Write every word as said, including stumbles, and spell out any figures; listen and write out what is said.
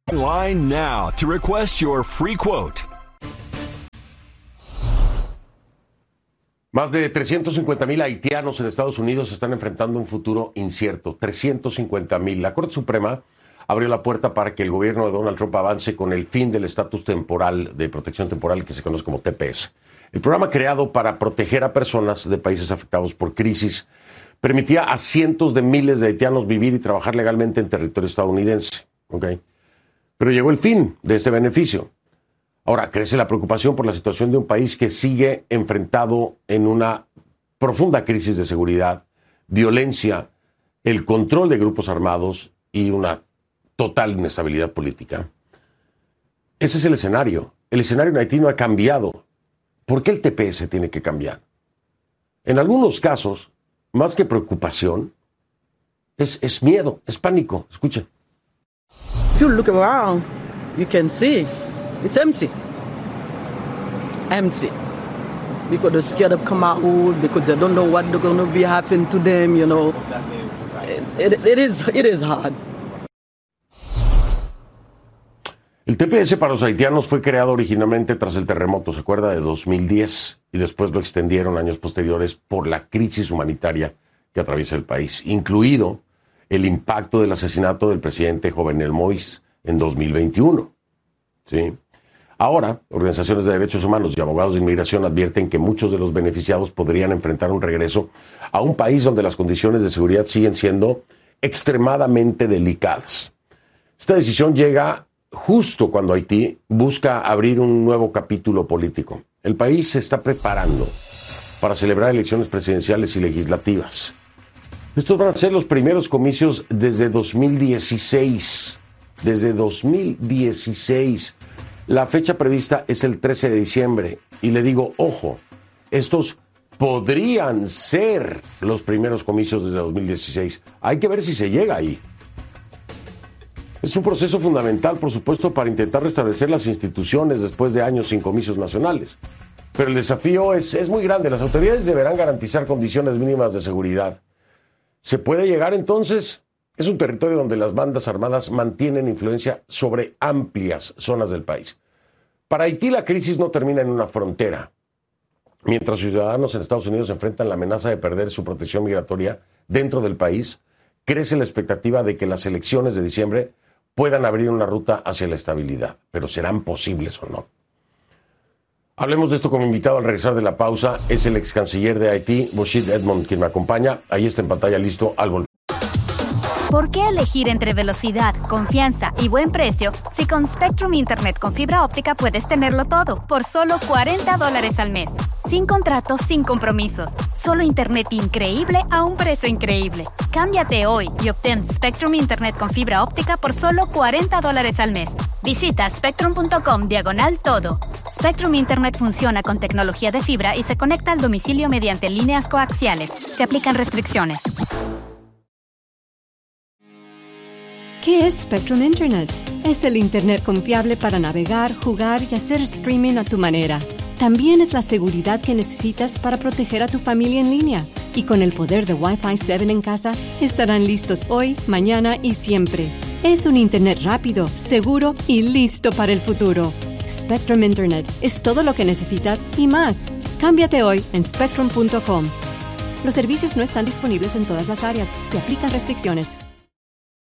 Line now to request your free quote. Más de trescientos cincuenta mil haitianos en Estados Unidos están enfrentando un futuro incierto. trescientos cincuenta mil. La Corte Suprema abrió la puerta para que el gobierno de Donald Trump avance con el fin del estatus temporal de protección temporal que se conoce como T P S. El programa creado para proteger a personas de países afectados por crisis permitía a cientos de miles de haitianos vivir y trabajar legalmente en territorio estadounidense. ¿Okay? Pero llegó el fin de este beneficio. Ahora crece la preocupación por la situación de un país que sigue enfrentado en una profunda crisis de seguridad, violencia, el control de grupos armados y una total inestabilidad política. Ese es el escenario. El escenario en Haití no ha cambiado. ¿Por qué el T P S tiene que cambiar? En algunos casos, más que preocupación, es, es miedo, es pánico. Escuchen. If you look around, you can see it's empty. Empty. Because they're scared of come out, because they don't know what they're going to be happening to them, you know. It, it, it is, it is hard. El T P S para los haitianos fue creado originalmente tras el terremoto, ¿se acuerda? De dos mil diez, y después lo extendieron años posteriores por la crisis humanitaria que atraviesa el país, incluido el impacto del asesinato del presidente Jovenel Moïse en dos mil veintiuno. ¿Sí? Ahora, organizaciones de derechos humanos y abogados de inmigración advierten que muchos de los beneficiados podrían enfrentar un regreso a un país donde las condiciones de seguridad siguen siendo extremadamente delicadas. Esta decisión llega justo cuando Haití busca abrir un nuevo capítulo político. El país se está preparando para celebrar elecciones presidenciales y legislativas. Estos van a ser los primeros comicios desde dos mil dieciséis. Desde dos mil dieciséis. La fecha prevista es el trece de diciembre. Y le digo, ojo, estos podrían ser los primeros comicios desde dos mil dieciséis. Hay que ver si se llega ahí. Es un proceso fundamental, por supuesto, para intentar restablecer las instituciones después de años sin comicios nacionales. Pero el desafío es, es muy grande. Las autoridades deberán garantizar condiciones mínimas de seguridad. ¿Se puede llegar entonces? Es un territorio donde las bandas armadas mantienen influencia sobre amplias zonas del país. Para Haití la crisis no termina en una frontera. Mientras ciudadanos en Estados Unidos enfrentan la amenaza de perder su protección migratoria dentro del país, crece la expectativa de que las elecciones de diciembre puedan abrir una ruta hacia la estabilidad. Pero ¿serán posibles o no? Hablemos de esto como invitado al regresar de la pausa. Es el ex canciller de Haití, Moshid Edmond, quien me acompaña. Ahí está en pantalla, listo al volver. ¿Por qué elegir entre velocidad, confianza y buen precio si con Spectrum Internet con fibra óptica puedes tenerlo todo por solo cuarenta dólares al mes? Sin contratos, sin compromisos. Solo Internet increíble a un precio increíble. Cámbiate hoy y obtén Spectrum Internet con fibra óptica por solo cuarenta dólares al mes. Visita spectrum.com diagonal todo. Spectrum Internet funciona con tecnología de fibra y se conecta al domicilio mediante líneas coaxiales. Se aplican restricciones. ¿Qué es Spectrum Internet? Es el Internet confiable para navegar, jugar y hacer streaming a tu manera. También es la seguridad que necesitas para proteger a tu familia en línea. Y con el poder de Wi-Fi siete en casa, estarán listos hoy, mañana y siempre. Es un Internet rápido, seguro y listo para el futuro. Spectrum Internet es todo lo que necesitas y más. Cámbiate hoy en spectrum punto com. Los servicios no están disponibles en todas las áreas. Se aplican restricciones.